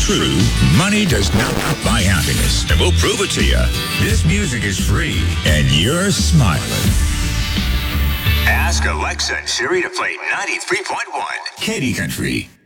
true, money does not buy happiness. And we'll prove it to you. This music is free, and you're smiling. Ask Alexa and Siri to play 93.1 Katy Country.